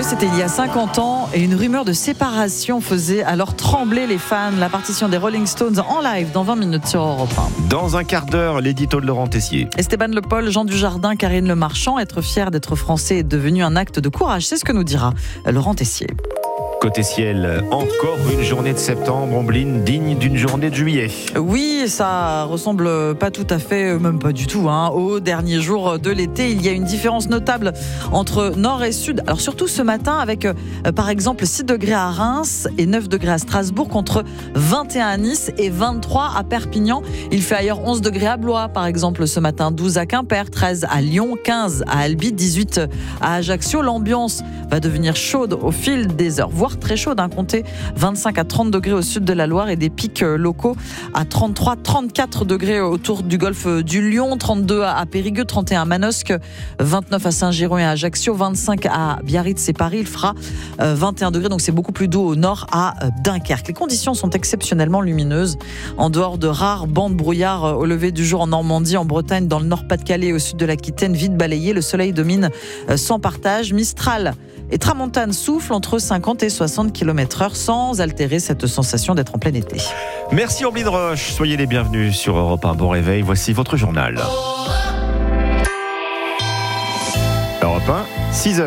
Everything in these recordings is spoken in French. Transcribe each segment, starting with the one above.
Oui, c'était il y a 50 ans et une rumeur de séparation faisait alors trembler les fans. La partition des Rolling Stones en live dans 20 minutes sur Europe 1. Dans un quart d'heure, l'édito de Laurent Tessier. Esteban Le Paul, Jean Dujardin, Karine Le Marchand, être fier d'être français est devenu un acte de courage. C'est ce que nous dira Laurent Tessier. Côté ciel, encore une journée de septembre, Ombline, digne d'une journée de juillet. Oui, ça ressemble pas tout à fait, même pas du tout, au dernier jour de l'été. Il y a une différence notable entre nord et sud. Alors surtout ce matin avec, par exemple, 6 degrés à Reims et 9 degrés à Strasbourg contre 21 à Nice et 23 à Perpignan. Il fait ailleurs 11 degrés à Blois, par exemple, ce matin, 12 à Quimper, 13 à Lyon, 15 à Albi, 18 à Ajaccio. L'ambiance va devenir chaude au fil des heures, voire très chaude, comptez 25 à 30 degrés au sud de la Loire et des pics locaux à 33, 34 degrés autour du golfe du Lion, 32 à Périgueux, 31 à Manosque, 29 à Saint-Girons et à Ajaccio, 25 à Biarritz et Paris. Il fera 21 degrés, donc c'est beaucoup plus doux au nord à Dunkerque. Les conditions sont exceptionnellement lumineuses. En dehors de rares bancs de brouillard au lever du jour en Normandie, en Bretagne, dans le Nord-Pas-de-Calais et au sud de l'Aquitaine, vite balayé, le soleil domine sans partage. Mistral et tramontane souffle entre 50 et 60 km/h sans altérer cette sensation d'être en plein été. Merci Ombline Roche, soyez les bienvenus sur Europe 1. Bon réveil, voici votre journal. Europe 1, 6h.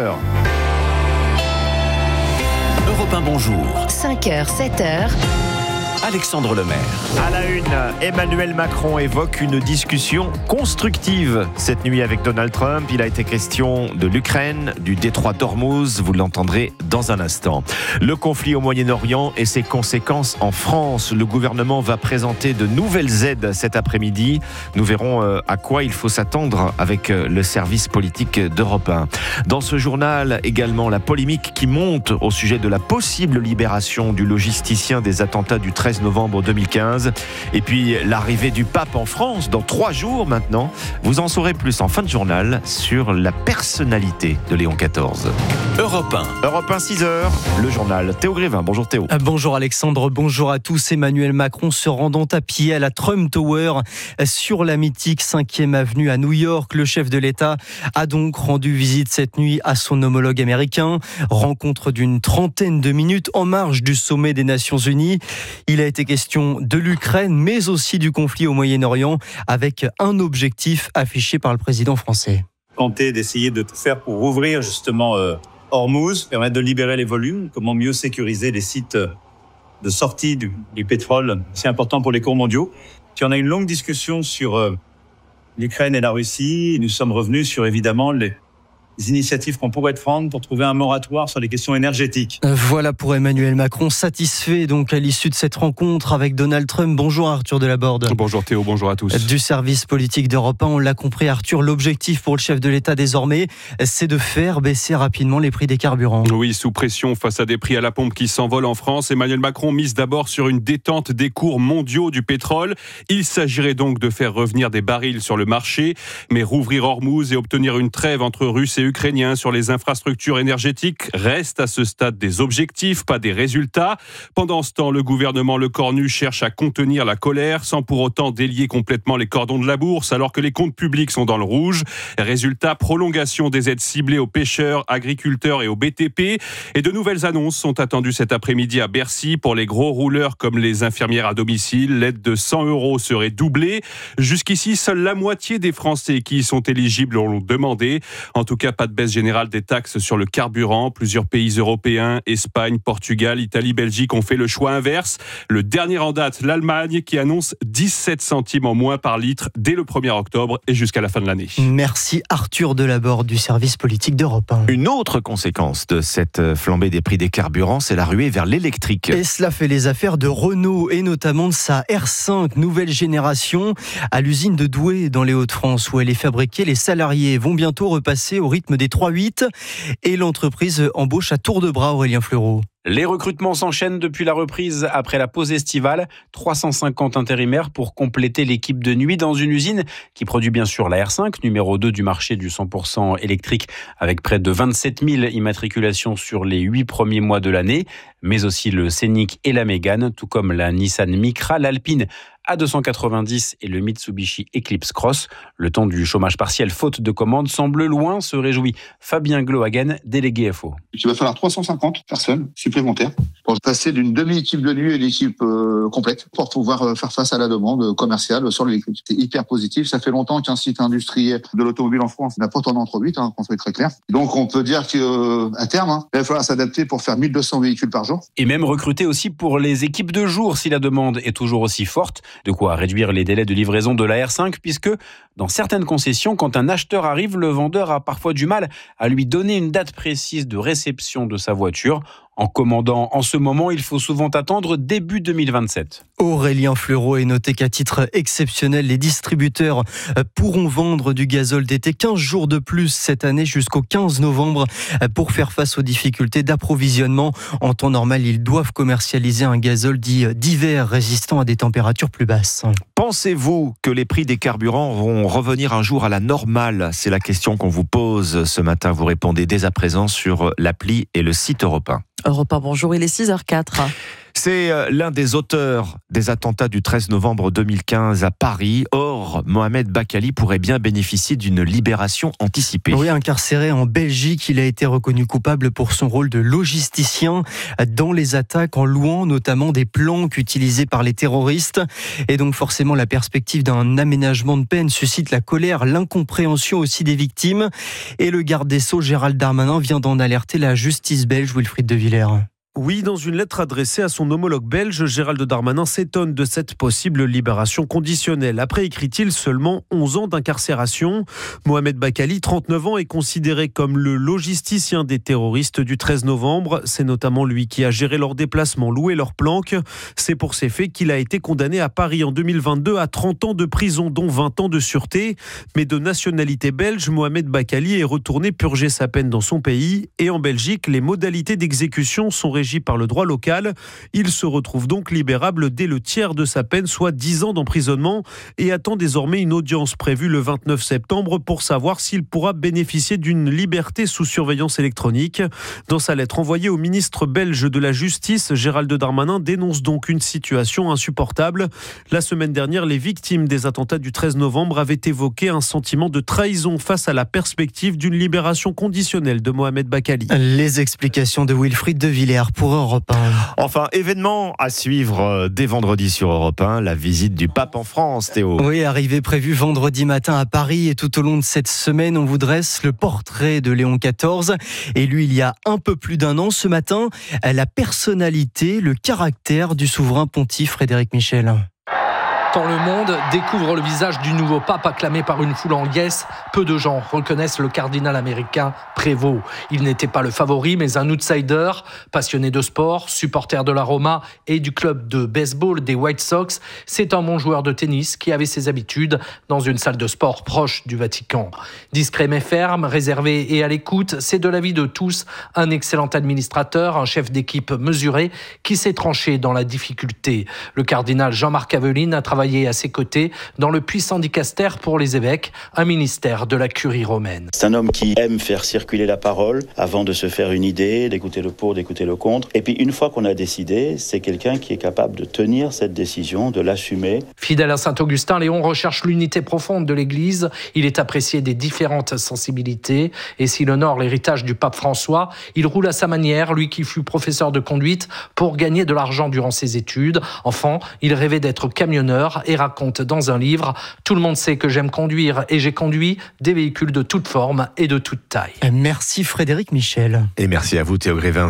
Europe 1, bonjour. 5h, 7h. Alexandre Lemaire. À la une, Emmanuel Macron évoque une discussion constructive cette nuit avec Donald Trump. Il a été question de l'Ukraine, du détroit d'Ormuz. Vous l'entendrez dans un instant. Le conflit au Moyen-Orient et ses conséquences en France. Le gouvernement va présenter de nouvelles aides cet après-midi. Nous verrons à quoi il faut s'attendre avec le service politique d'Europe 1. Dans ce journal, également, la polémique qui monte au sujet de la possible libération du logisticien des attentats du 13 novembre 2015. Et puis l'arrivée du pape en France dans 3 jours maintenant. Vous en saurez plus en fin de journal sur la personnalité de Léon XIV. Europe 1. Europe 1, 6h, le journal. Théo Grévin. Bonjour Théo. Bonjour Alexandre, bonjour à tous. Emmanuel Macron se rendant à pied à la Trump Tower sur la mythique 5e avenue à New York. Le chef de l'État a donc rendu visite cette nuit à son homologue américain. Rencontre d'une trentaine de minutes en marge du sommet des Nations Unies. Il a été question de l'Ukraine, mais aussi du conflit au Moyen-Orient, avec un objectif affiché par le président français. Tenter d'essayer de tout faire pour ouvrir justement Ormuz, permettre de libérer les volumes, comment mieux sécuriser les sites de sortie du pétrole, c'est important pour les cours mondiaux. Puis on a eu une longue discussion sur l'Ukraine et la Russie. Nous sommes revenus sur évidemment les initiatives qu'on pourrait prendre pour trouver un moratoire sur les questions énergétiques. Voilà pour Emmanuel Macron, satisfait donc à l'issue de cette rencontre avec Donald Trump. Bonjour Arthur Delaborde. Bonjour Théo, bonjour à tous. Du service politique d'Europe 1, on l'a compris Arthur, l'objectif pour le chef de l'État désormais, c'est de faire baisser rapidement les prix des carburants. Oui, sous pression face à des prix à la pompe qui s'envolent en France, Emmanuel Macron mise d'abord sur une détente des cours mondiaux du pétrole. Il s'agirait donc de faire revenir des barils sur le marché, mais rouvrir Ormuz et obtenir une trêve entre Russes et Ukrainiens sur les infrastructures énergétiques restent à ce stade des objectifs, pas des résultats. Pendant ce temps, le gouvernement Lecornu cherche à contenir la colère sans pour autant délier complètement les cordons de la bourse alors que les comptes publics sont dans le rouge. Résultat, prolongation des aides ciblées aux pêcheurs, agriculteurs et aux BTP. Et de nouvelles annonces sont attendues cet après-midi à Bercy pour les gros rouleurs comme les infirmières à domicile. L'aide de 100 € serait doublée. Jusqu'ici, seule la moitié des Français qui y sont éligibles l'ont demandé. En tout cas, pas de baisse générale des taxes sur le carburant. Plusieurs pays européens, Espagne, Portugal, Italie, Belgique ont fait le choix inverse. Le dernier en date, l'Allemagne, qui annonce 17 centimes en moins par litre dès le 1er octobre et jusqu'à la fin de l'année. Merci Arthur Delaborde du service politique d'Europe 1. Une autre conséquence de cette flambée des prix des carburants, c'est la ruée vers l'électrique. Et cela fait les affaires de Renault et notamment de sa R5 nouvelle génération à l'usine de Douai dans les Hauts-de-France où elle est fabriquée. Les salariés vont bientôt repasser au rythme des 3-8 et l'entreprise embauche à tour de bras Aurélien Fleureau. Les recrutements s'enchaînent depuis la reprise après la pause estivale. 350 intérimaires pour compléter l'équipe de nuit dans une usine qui produit bien sûr la R5, numéro 2 du marché du 100% électrique avec près de 27 000 immatriculations sur les 8 premiers mois de l'année, mais aussi le Scénic et la Mégane, tout comme la Nissan Micra, l'Alpine A290 et le Mitsubishi Eclipse Cross. Le temps du chômage partiel faute de commandes semble loin, se réjouit Fabien Glohagen, délégué FO. Il va falloir 350 personnes supplémentaires pour passer d'une demi-équipe de nuit à une équipe complète pour pouvoir faire face à la demande commerciale sur l'électrique. C'est hyper positif. Ça fait longtemps qu'un site industriel de l'automobile en France n'a pas tant d'entrebuts, qu'on soit très clair. Donc on peut dire qu'à terme, il va falloir s'adapter pour faire 1200 véhicules par jour. Et même recruter aussi pour les équipes de jour si la demande est toujours aussi forte. De quoi réduire les délais de livraison de la R5 puisque dans certaines concessions, quand un acheteur arrive, le vendeur a parfois du mal à lui donner une date précise de réception de sa voiture. En commandant en ce moment, il faut souvent attendre début 2027. Aurélien Fleureau est noté qu'à titre exceptionnel, les distributeurs pourront vendre du gazole d'été 15 jours de plus cette année jusqu'au 15 novembre pour faire face aux difficultés d'approvisionnement. En temps normal, ils doivent commercialiser un gazole dit d'hiver résistant à des températures plus basses. Pensez-vous que les prix des carburants vont revenir un jour à la normale ? C'est la question qu'on vous pose ce matin. Vous répondez dès à présent sur l'appli et le site Europe 1. Europe 1, bonjour, il est 6h04. C'est l'un des auteurs des attentats du 13 novembre 2015 à Paris. Or, Mohamed Bakkali pourrait bien bénéficier d'une libération anticipée. Oui, incarcéré en Belgique, il a été reconnu coupable pour son rôle de logisticien dans les attaques, en louant notamment des planques utilisées par les terroristes. Et donc forcément, la perspective d'un aménagement de peine suscite la colère, l'incompréhension aussi des victimes. Et le garde des Sceaux, Gérald Darmanin, vient d'en alerter la justice belge, Wilfried de Villers. Oui, dans une lettre adressée à son homologue belge, Gérald Darmanin s'étonne de cette possible libération conditionnelle. Après, écrit-il, seulement 11 ans d'incarcération. Mohamed Bakkali, 39 ans, est considéré comme le logisticien des terroristes du 13 novembre. C'est notamment lui qui a géré leurs déplacements, loué leurs planques. C'est pour ces faits qu'il a été condamné à Paris en 2022 à 30 ans de prison, dont 20 ans de sûreté. Mais de nationalité belge, Mohamed Bakkali est retourné purger sa peine dans son pays. Et en Belgique, les modalités d'exécution sont régies par le droit local. Il se retrouve donc libérable dès le tiers de sa peine, soit 10 ans d'emprisonnement, et attend désormais une audience prévue le 29 septembre pour savoir s'il pourra bénéficier d'une liberté sous surveillance électronique. Dans sa lettre envoyée au ministre belge de la Justice, Gérald Darmanin dénonce donc une situation insupportable. La semaine dernière, les victimes des attentats du 13 novembre avaient évoqué un sentiment de trahison face à la perspective d'une libération conditionnelle de Mohamed Bakkali. Les explications de Wilfried de Villers pour Europe 1. Enfin, événement à suivre dès vendredi sur Europe 1, la visite du pape en France, Théo. Oui, arrivée prévue vendredi matin à Paris, et tout au long de cette semaine, on vous dresse le portrait de Léon XIV. Et lui, il y a un peu plus d'un an, ce matin, la personnalité, le caractère du souverain pontife Frédéric Michel. Quand le monde découvre le visage du nouveau pape acclamé par une foule en liesse, peu de gens reconnaissent le cardinal américain Prévost. Il n'était pas le favori, mais un outsider, passionné de sport, supporter de la Roma et du club de baseball des White Sox. C'est un bon joueur de tennis qui avait ses habitudes dans une salle de sport proche du Vatican. Discret mais ferme, réservé et à l'écoute, c'est de l'avis de tous un excellent administrateur, un chef d'équipe mesuré qui s'est tranché dans la difficulté. Le cardinal Jean-Marc Aveline a travaillé à ses côtés dans le puissant dicaster pour les évêques, un ministère de la curie romaine. C'est un homme qui aime faire circuler la parole avant de se faire une idée, d'écouter le pour, d'écouter le contre. Et puis une fois qu'on a décidé, c'est quelqu'un qui est capable de tenir cette décision, de l'assumer. Fidèle à Saint-Augustin, Léon recherche l'unité profonde de l'Église. Il est apprécié des différentes sensibilités. Et s'il honore l'héritage du pape François, il roule à sa manière, lui qui fut professeur de conduite pour gagner de l'argent durant ses études. Enfant, il rêvait d'être camionneur et raconte dans un livre « Tout le monde sait que j'aime conduire et j'ai conduit des véhicules de toute forme et de toute taille ». Merci Frédéric Michel. Et merci à vous Théo Grévin,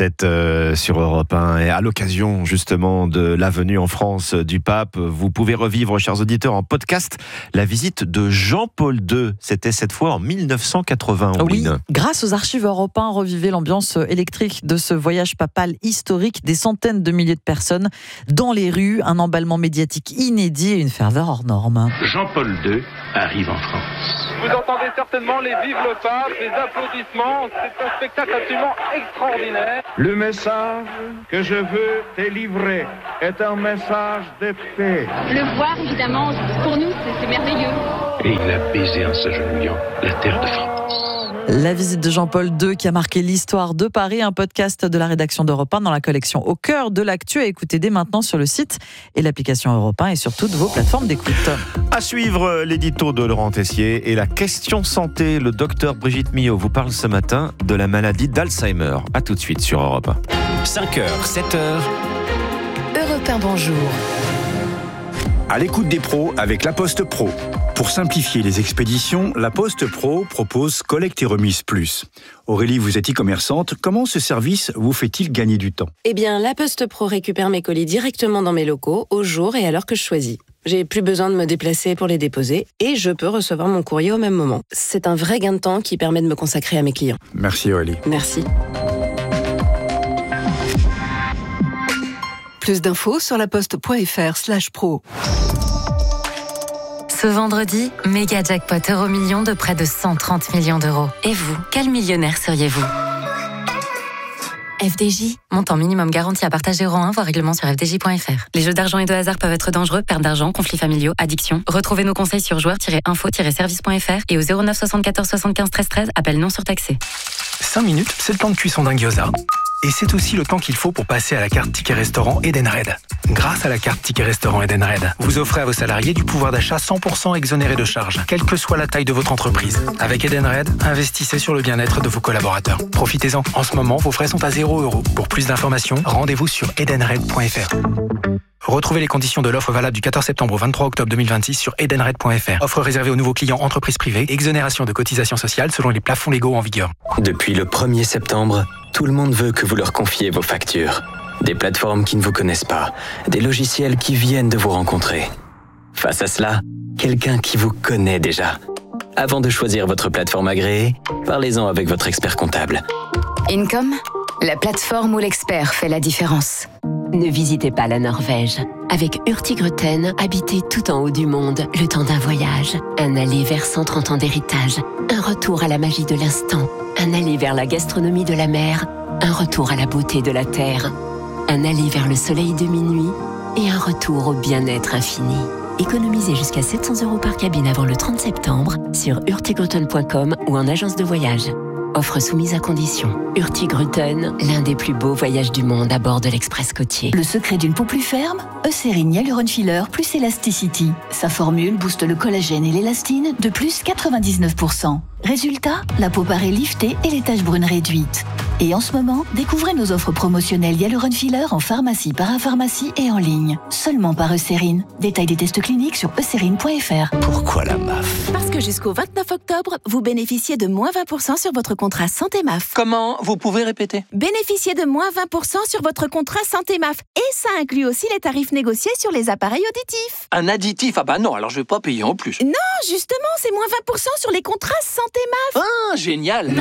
6h07 sur Europe 1. Et à l'occasion justement de la venue en France du pape, vous pouvez revivre, chers auditeurs, en podcast, la visite de Jean-Paul II. C'était cette fois en 1980. Oui, grâce aux archives Europe 1, revivez l'ambiance électrique de ce voyage papal historique. Des centaines de milliers de personnes dans les rues, un emballement médiatique inédit et une ferveur hors norme. Jean-Paul II arrive en France. Vous entendez certainement les vives le pape, les applaudissements. C'est un spectacle absolument extraordinaire. Le message que je veux te livrer est un message de paix. Le voir, évidemment, pour nous, c'est merveilleux. Et il a baisé en s'agenouillant la terre de France. La visite de Jean-Paul II qui a marqué l'histoire de Paris, un podcast de la rédaction d'Europe 1 dans la collection Au cœur de l'actu à écouter dès maintenant sur le site et l'application Europe 1 et sur toutes vos plateformes d'écoute. À suivre l'édito de Laurent Tessier et la question santé. Le docteur Brigitte Millot vous parle ce matin de la maladie d'Alzheimer. À tout de suite sur Europe 1. 5h, 7h. Europe 1, bonjour. À l'écoute des pros avec La Poste Pro. Pour simplifier les expéditions, La Poste Pro propose Collecte et Remise Plus. Aurélie, vous êtes e-commerçante. Comment ce service vous fait-il gagner du temps ? Eh bien, La Poste Pro récupère mes colis directement dans mes locaux, au jour et à l'heure que je choisis. J'ai plus besoin de me déplacer pour les déposer et je peux recevoir mon courrier au même moment. C'est un vrai gain de temps qui permet de me consacrer à mes clients. Merci Aurélie. Merci. Plus d'infos sur laposte.fr/pro. Ce vendredi, méga jackpot Euromillions de près de 130 millions d'euros. Et vous, quel millionnaire seriez-vous ? FDJ, montant minimum garanti à partager euro 1, voir règlement sur fdj.fr. Les jeux d'argent et de hasard peuvent être dangereux, perte d'argent, conflits familiaux, addiction. Retrouvez nos conseils sur joueurs-info-service.fr et au 09 74 75 13 13, appel non surtaxé. 5 minutes, c'est le temps de cuisson d'un gyoza. Et c'est aussi le temps qu'il faut pour passer à la carte Ticket Restaurant Edenred. Grâce à la carte Ticket Restaurant Edenred, vous offrez à vos salariés du pouvoir d'achat 100% exonéré de charges, quelle que soit la taille de votre entreprise. Avec Edenred, investissez sur le bien-être de vos collaborateurs. Profitez-en. En ce moment, vos frais sont à 0 €. Pour plus d'informations, rendez-vous sur edenred.fr. Retrouvez les conditions de l'offre valable du 14 septembre au 23 octobre 2026 sur edenred.fr. Offre réservée aux nouveaux clients entreprises privées. Exonération de cotisations sociales selon les plafonds légaux en vigueur. Depuis le 1er septembre, tout le monde veut que vous leur confiez vos factures. Des plateformes qui ne vous connaissent pas, des logiciels qui viennent de vous rencontrer. Face à cela, quelqu'un qui vous connaît déjà. Avant de choisir votre plateforme agréée, parlez-en avec votre expert comptable. Income, la plateforme où l'expert fait la différence. Ne visitez pas la Norvège. Avec Hurtigruten, habitez tout en haut du monde le temps d'un voyage. Un aller vers 130 ans d'héritage. Un retour à la magie de l'instant. Un aller vers la gastronomie de la mer. Un retour à la beauté de la terre. Un aller vers le soleil de minuit. Et un retour au bien-être infini. Économisez jusqu'à 700 € par cabine avant le 30 septembre sur hurtigruten.com ou en agence de voyage. Offre soumise à condition. Hurtigruten, l'un des plus beaux voyages du monde à bord de l'Express côtier. Le secret d'une peau plus ferme ? Eucérine Hyaluron Filler plus Elasticity. Sa formule booste le collagène et l'élastine de plus 99%. Résultat, la peau paraît liftée et les taches brunes réduites. Et en ce moment, découvrez nos offres promotionnelles Hyaluron Filler en pharmacie, parapharmacie et en ligne. Seulement par Eucérine. Détail des tests cliniques sur eucérine.fr. Pourquoi la MAF ? Parce que jusqu'au 29 octobre, vous bénéficiez de moins 20% sur votre contrat Santé MAF. Comment ? Vous pouvez répéter ? Bénéficiez de moins 20% sur votre contrat Santé MAF. Et ça inclut aussi les tarifs négociés sur les appareils auditifs. Un additif ? Ah bah non, alors je vais pas payer en plus. Non, justement, c'est moins 20% sur les contrats Santé MAF. Ah, génial.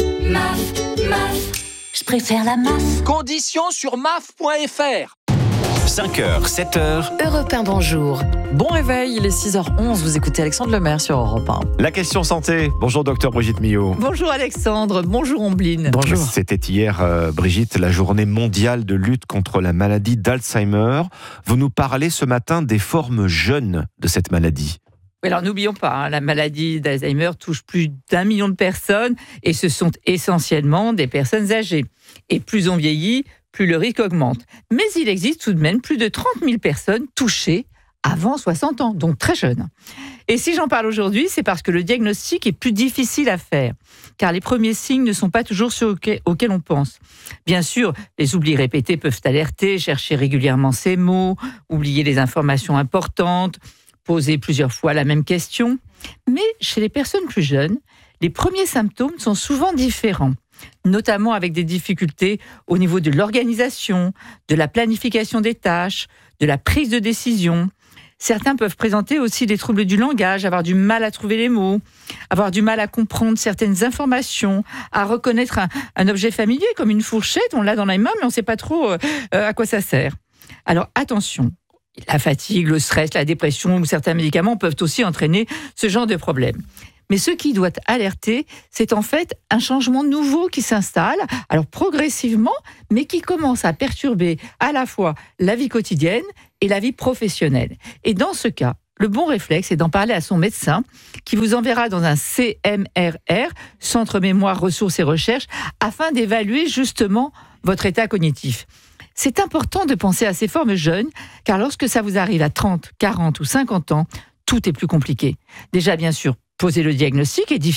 Je préfère la MAF. Conditions sur maf.fr. 5h, 7h. Europe 1, bonjour. Bon réveil, il est 6h11, vous écoutez Alexandre Lemaire sur Europe 1. La question santé. Bonjour docteur Brigitte Millot. Bonjour Alexandre, bonjour Ombline. Bonjour. C'était hier, Brigitte, la journée mondiale de lutte contre la maladie d'Alzheimer. Vous nous parlez ce matin des formes jeunes de cette maladie. Alors n'oublions pas, la maladie d'Alzheimer touche plus d'1 million de personnes et ce sont essentiellement des personnes âgées. Et plus on vieillit, plus le risque augmente. Mais il existe tout de même plus de 30 000 personnes touchées avant 60 ans, donc très jeunes. Et si j'en parle aujourd'hui, c'est parce que le diagnostic est plus difficile à faire, car les premiers signes ne sont pas toujours ceux auxquels on pense. Bien sûr, les oublis répétés peuvent alerter, chercher régulièrement ces mots, oublier les informations importantes, poser plusieurs fois la même question. Mais chez les personnes plus jeunes, les premiers symptômes sont souvent différents, notamment avec des difficultés au niveau de l'organisation, de la planification des tâches, de la prise de décision. Certains peuvent présenter aussi des troubles du langage, avoir du mal à trouver les mots, avoir du mal à comprendre certaines informations, à reconnaître un objet familier comme une fourchette, on l'a dans les mains mais on ne sait pas trop à quoi ça sert. Alors attention, la fatigue, le stress, la dépression ou certains médicaments peuvent aussi entraîner ce genre de problème. Mais ce qui doit alerter, c'est en fait un changement nouveau qui s'installe, alors progressivement, mais qui commence à perturber à la fois la vie quotidienne et la vie professionnelle. Et dans ce cas, le bon réflexe est d'en parler à son médecin qui vous enverra dans un CMRR, Centre Mémoire, Ressources et Recherches, afin d'évaluer justement votre état cognitif. C'est important de penser à ces formes jeunes, car lorsque ça vous arrive à 30, 40 ou 50 ans, tout est plus compliqué. Déjà, bien sûr, poser le diagnostic est difficile.